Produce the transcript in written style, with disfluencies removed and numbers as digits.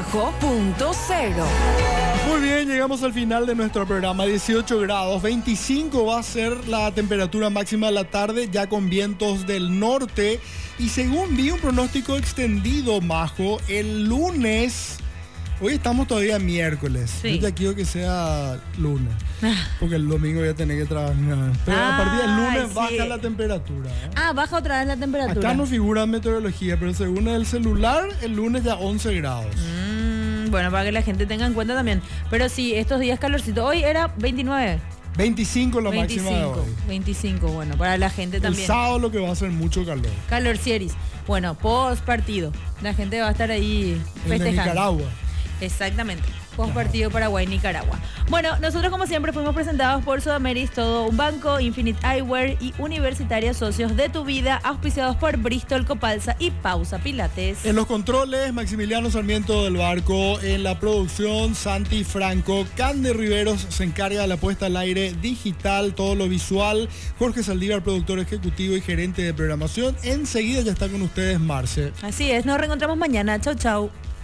Muy bien, llegamos al final de nuestro programa. 18 grados, 25 va a ser la temperatura máxima de la tarde, ya con vientos del norte. Y según vi un pronóstico extendido, Majo, el lunes... Hoy estamos todavía miércoles. Sí. Yo ya quiero que sea lunes. Porque el domingo voy a tener que trabajar. Pero a partir del lunes sí. baja la temperatura. Baja otra vez la temperatura. Acá no figura meteorología, pero según el celular, el lunes ya 11 grados. Bueno, para que la gente tenga en cuenta también. Pero sí, estos días calorcito. Hoy era 29. 25 la máxima de hoy. 25, bueno, para la gente también. El sábado lo que va a ser mucho calor. Calorcieris. Bueno, post partido. La gente va a estar ahí El de festejando. Nicaragua. Exactamente. Post partido Paraguay-Nicaragua. Bueno, nosotros como siempre fuimos presentados por Sudameris, todo un banco, Infinite Eyewear y Universitaria Socios de tu Vida, auspiciados por Bristol, Copalsa y Pausa Pilates. En los controles, Maximiliano Sarmiento del Barco. En la producción, Santi Franco. Cande Riveros se encarga de la puesta al aire digital, todo lo visual. Jorge Saldívar, productor ejecutivo y gerente de programación. Enseguida ya está con ustedes Marce. Así es, nos reencontramos mañana. Chau, chau.